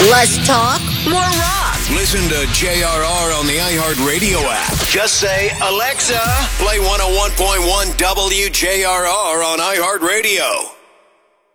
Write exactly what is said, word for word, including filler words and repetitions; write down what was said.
Less talk, more rock. Listen to J R R on the iHeartRadio app. Just say, Alexa, play one oh one point one W J R R on iHeartRadio.